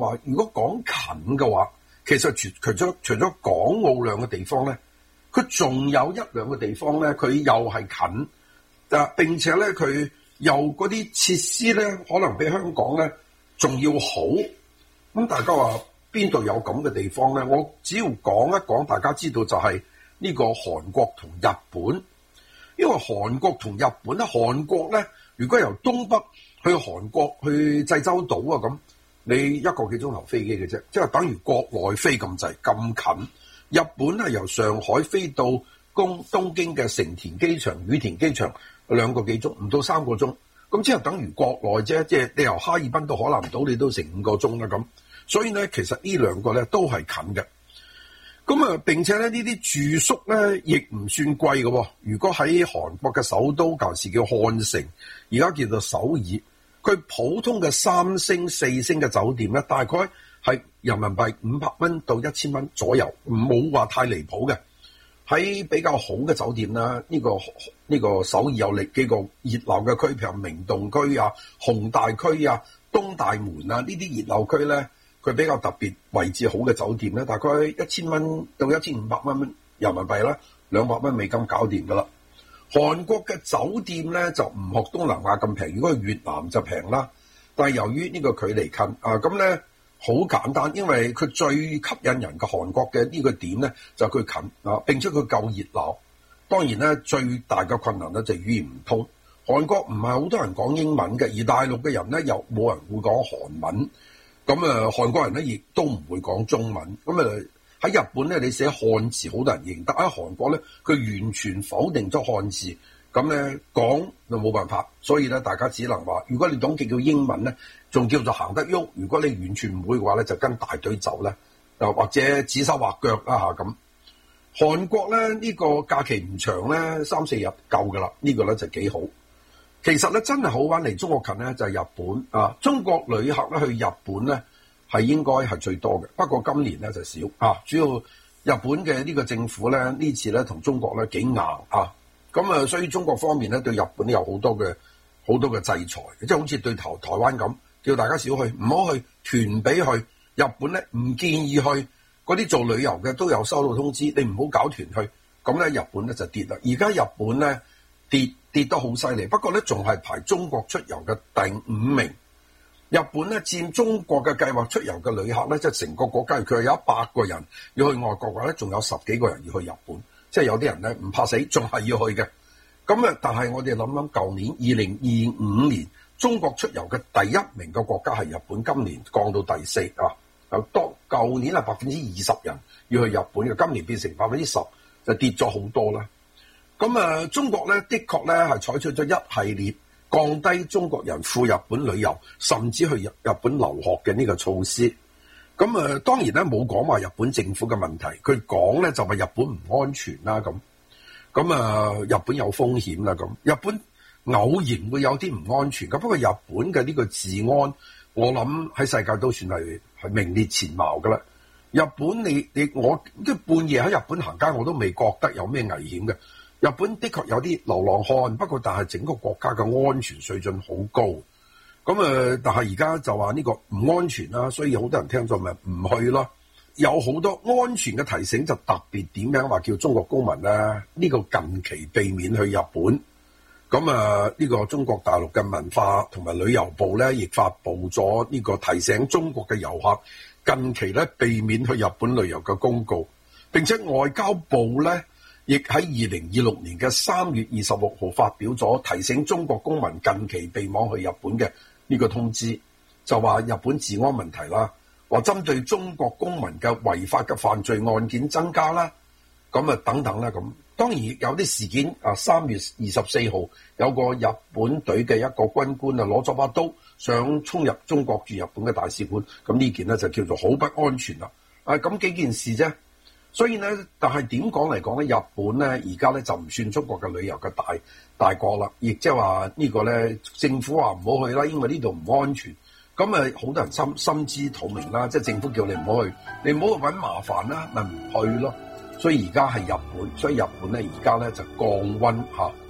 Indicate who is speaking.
Speaker 1: 話如果講近嘅話，其實除咗港澳兩個地方咧，佢仲有一兩個地方咧，佢又係近，並且咧佢又嗰啲設施咧，可能比香港咧仲要好。咁大家話邊度有咁嘅地方咧？我只要講一講，大家知道就係呢個韓國同日本。因為韓國同日本咧，韓國咧如果由東北去韓國去濟州島啊咁，你1個幾鐘頭飛機嘅啫，即係等於國內飛咁滯咁近。日本係由上海飛到東京嘅成田機場、羽田機場2個幾鐘，唔到3個鐘，咁即係等於國內啫，即係你由哈爾濱到海南島，你都成5個鐘啦咁。所以咧，其實呢兩個咧都係近嘅。咁啊，並且咧呢啲住宿咧亦唔算貴嘅。如果喺韓國嘅首都舊時叫漢城，而家叫做首爾，佢普通嘅3星、4星嘅酒店咧，大概係人民幣500蚊到1000蚊左右，冇話太離譜嘅。喺比較好嘅酒店啦，呢個首爾有幾個熱鬧嘅區，譬如明洞區啊、弘大區啊、東大門啊，呢啲熱鬧區咧。佢比較特別位置好嘅酒店咧，大概1000蚊到1500蚊人民幣啦，200蚊美金搞掂噶啦。韓國嘅酒店咧就唔學東南亞咁平，如果係越南就平啦。但係由於呢個距離近咁咧好簡單，因為佢最吸引人嘅韓國嘅呢個點咧就係佢近並且佢夠熱鬧。當然咧最大嘅困難咧就係語言唔通，韓國唔係好多人講英文嘅，而大陸嘅人咧又冇人會講韓文。咁韓國人咧亦都唔會講中文。咁喺日本咧，你寫漢字好多人認得。喺韓國咧，佢完全否定咗漢字。咁咧講就冇辦法，所以咧大家只能話，如果你懂叫英文咧，仲叫做行得喐；如果你完全唔會嘅話咧，就跟大隊走咧，或者指手畫腳啦嚇咁。韓國咧呢個假期唔長咧，3-4日夠㗎啦，呢個咧就幾好。其實咧真係好玩離中國近咧就係日本啊！中國旅客咧去日本咧係應該係最多嘅，不過今年咧就少啊。主要日本嘅呢個政府咧呢次咧同中國咧幾硬啊！咁所以中國方面咧對日本有好多嘅制裁，即係好似對台灣咁，叫大家少去，唔好去，團俾去。日本咧唔建議去，嗰啲做旅遊嘅都有收到通知，你唔好搞團去。咁咧日本咧就跌啦，而家日本咧跌得好犀利，不過咧仲係排中國出遊嘅第5名。日本咧佔中國嘅計劃出遊嘅旅客咧，即係成個國家佢有100個人要去外國嘅話咧，仲有10幾個人要去日本，即係有啲人咧唔怕死，仲係要去嘅。咁但係我哋諗舊年2025年中國出遊嘅第1名嘅國家係日本，今年降到第4啊。舊年係20%人要去日本嘅，今年變成10%，就跌咗好多啦。咁中國咧的確咧係採取咗一系列降低中國人赴日本旅遊，甚至去日本留學嘅呢個措施。咁當然咧冇講話日本政府嘅問題，佢講咧就話日本唔安全啦咁。日本有風險啦咁，日本偶然會有啲唔安全嘅。不過日本嘅呢個治安，我諗喺世界都算係名列前茅噶啦。日本我即係半夜喺日本行街，我都未覺得有咩危險嘅。日本的確有啲流浪漢，不過但係整個國家嘅安全水準好高。但係而家就話呢個唔安全啦，所以好多人聽咗咪唔去咯。有好多安全嘅提醒，就特別點樣話叫中國公民咧，呢個近期避免去日本。呢個中國大陸嘅文化同埋旅遊部咧，亦發布咗呢個提醒中國嘅遊客近期咧避免去日本旅遊嘅公告，並且外交部咧，亦喺2026年嘅3月26號發表咗提醒中國公民近期備忘去日本嘅呢個通知，就話日本治安問題啦，話針對中國公民嘅違法嘅犯罪案件增加啦，等等啦咁。當然有啲事件3月24號有個日本隊嘅一個軍官攞咗把刀想衝入中國駐日本嘅大使館，咁呢件呢就叫做好不安全啦。咁幾件事啫。所以咧，但係點講嚟講咧，日本咧而家咧就唔算中國嘅旅遊嘅大國啦，亦即係話呢個咧政府話唔好去啦，因為呢度唔安全。好多人心知肚明啦，即係政府叫你唔好去，你唔好去搵麻煩啦，咪唔去咯。所以而家係日本，所以日本咧而家咧就降溫嚇。